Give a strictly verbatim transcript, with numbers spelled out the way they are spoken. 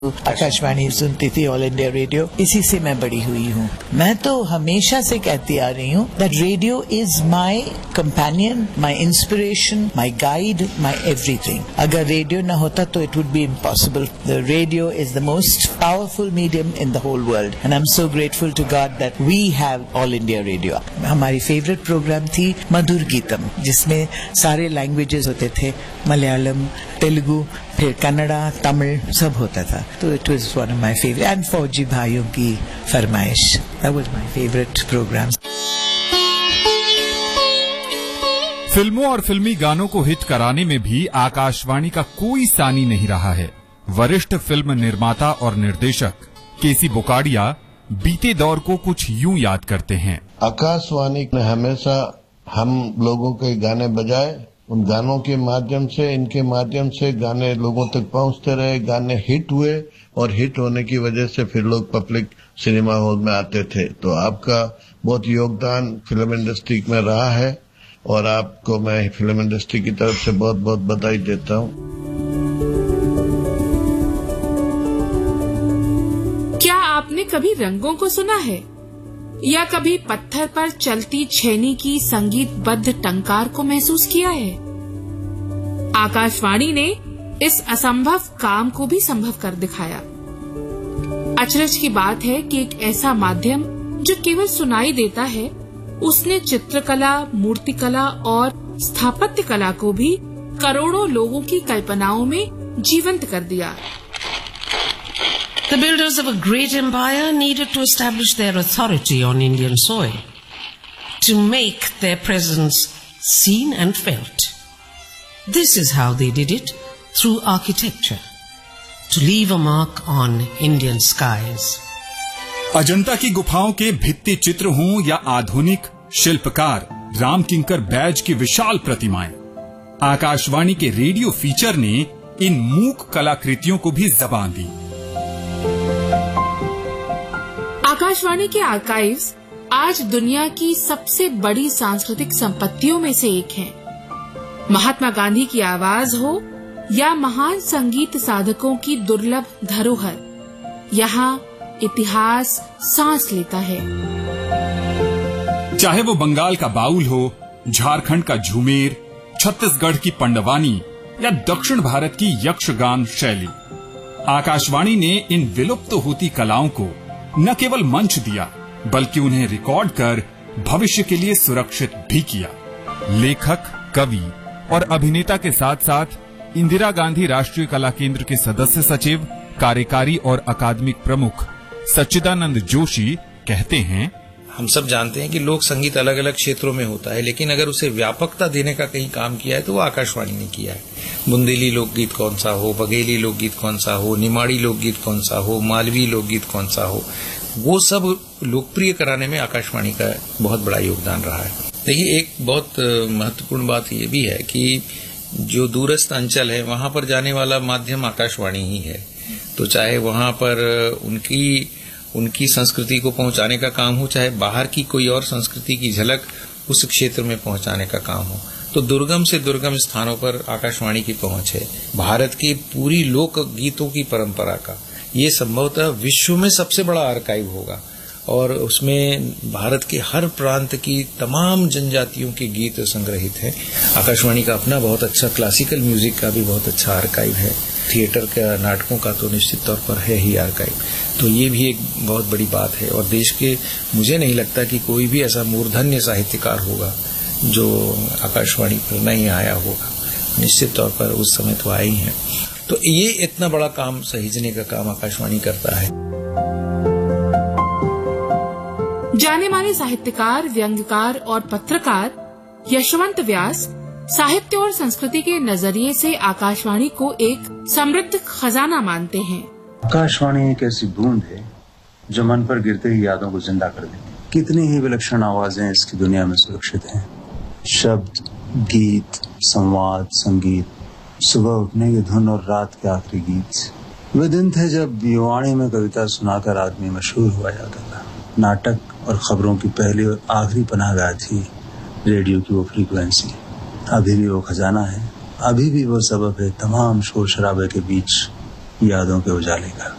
आकाशवाणी सुनती थी, all India radio, इसी से मैं बड़ी हुई हूँ। मैं तो हमेशा से कहती आ रही हूँ that radio is my companion, my inspiration, my guide, my everything. अगर रेडियो न होता तो it would be impossible. The radio is the most powerful medium in the whole world and I am so grateful to God that we have all India radio. हमारी favourite programme थी मधुर गीतम, जिसमें सारे languages होते थे, मलयालम, तेलुगु, फिर कन्नड़ा, तमिल, सब होता था। तो it was one of my favourite, and फौजी भाइयों की फरमाइश, that was my favourite programme. फिल्मों और फिल्मी गानों को हिट कराने में भी आकाशवाणी का कोई सानी नहीं रहा है। वरिष्ठ फिल्म निर्माता और निर्देशक केसी बोकाडिया बीते दौर को कुछ यूं याद करते हैं। आकाशवाणी ने हमेशा हम लोगों के गाने बजाए, उन गानों के माध्यम से, इनके माध्यम से गाने लोगों तक पहुंचते रहे, गाने हिट हुए और हिट होने की वजह से फिर लोग पब्लिक सिनेमा हॉल में आते थे। तो आपका बहुत योगदान फिल्म इंडस्ट्री में रहा है और आपको मैं फिल्म इंडस्ट्री की तरफ से बहुत बहुत बधाई देता हूं। क्या आपने कभी रंगों को सुना है या कभी पत्थर पर चलती छेनी की संगीतबद्ध टंकार को महसूस किया है? आकाशवाणी ने इस असंभव काम को भी संभव कर दिखाया। अचरज की बात है कि एक ऐसा माध्यम जो केवल सुनाई देता है, उसने चित्रकला, मूर्तिकला और स्थापत्य कला को भी करोड़ों लोगों की कल्पनाओं में जीवंत कर दिया। The builders of a great empire needed to establish their authority on Indian soil, to make their presence seen and felt. This is how they did it, through architecture, to leave a mark on Indian skies. Ajanta की गुफाओं के भित्ति चित्र हों या आधुनिक शिल्पकार राम किंकर बैज की विशाल प्रतिमाएं, आकाशवाणी के रेडियो फीचर ने इन मूक कलाकृतियों को भी जबान दी। आकाशवाणी के आर्काइव्स आज दुनिया की सबसे बड़ी सांस्कृतिक संपत्तियों में से एक हैं। महात्मा गांधी की आवाज हो या महान संगीत साधकों की दुर्लभ धरोहर, यहाँ इतिहास सांस लेता है। चाहे वो बंगाल का बाउल हो, झारखंड का झूमेर, छत्तीसगढ़ की पंडवानी या दक्षिण भारत की यक्षगान शैली, आकाशवाणी ने इन विलुप्त होती कलाओं को न केवल मंच दिया बल्कि उन्हें रिकॉर्ड कर भविष्य के लिए सुरक्षित भी किया। लेखक, कवि और अभिनेता के साथ साथ इंदिरा गांधी राष्ट्रीय कला केंद्र के सदस्य सचिव, कार्यकारी और अकादमिक प्रमुख सच्चिदानंद जोशी कहते हैं, हम सब जानते हैं कि लोक संगीत अलग अलग क्षेत्रों में होता है, लेकिन अगर उसे व्यापकता देने का कहीं काम किया है तो वो आकाशवाणी ने किया है। बुंदेली लोकगीत कौन सा हो, बघेली लोकगीत कौन सा हो, निमाड़ी लोकगीत कौन सा हो, मालवी लोकगीत कौन सा हो, वो सब लोकप्रिय कराने में आकाशवाणी का बहुत बड़ा योगदान रहा है। देखिए, एक बहुत महत्वपूर्ण बात ये भी है कि जो दूरस्थ अंचल है वहां पर जाने वाला माध्यम आकाशवाणी ही है। तो चाहे वहां पर उनकी उनकी संस्कृति को पहुंचाने का काम हो, चाहे बाहर की कोई और संस्कृति की झलक उस क्षेत्र में पहुंचाने का काम हो, तो दुर्गम से दुर्गम स्थानों पर आकाशवाणी की पहुंच है। भारत की पूरी लोक गीतों की परंपरा का ये संभवतः विश्व में सबसे बड़ा आर्काइव होगा और उसमें भारत के हर प्रांत की तमाम जनजातियों के गीत संग्रहित हैं। आकाशवाणी का अपना बहुत अच्छा क्लासिकल म्यूजिक का भी बहुत अच्छा आर्काइव है। थिएटर का, नाटकों का तो निश्चित तौर पर है ही आर्काइव। तो ये भी एक बहुत बड़ी बात है और देश के, मुझे नहीं लगता कि कोई भी ऐसा मूर्धन्य साहित्यकार होगा जो आकाशवाणी पर नहीं आया होगा। निश्चित तौर पर उस समय तो आए ही हैं। तो ये इतना बड़ा काम सहेजने का काम आकाशवाणी करता है। जाने माने साहित्यकार, व्यंग्यकार और पत्रकार यशवंत व्यास साहित्य और संस्कृति के नजरिए से आकाशवाणी को एक समृद्ध खजाना मानते हैं। आकाशवाणी एक ऐसी बूंद है जो मन पर गिरते ही यादों को जिंदा कर देती है। कितनी ही विलक्षण आवाजें इसकी दुनिया में सुरक्षित हैं। शब्द, गीत, संवाद, संगीत, सुबह उठने की धुन और रात के आखिरी गीत। वे दिन थे जब युवाणी में कविता सुनाकर आदमी मशहूर हुआ जाता था। नाटक और खबरों की पहली और आखिरी पनाहगाह थी रेडियो की वो फ्रीक्वेंसी। अभी भी वो खजाना है, अभी भी वो सबब है तमाम शोर शराबे के बीच यादों के उजाले का।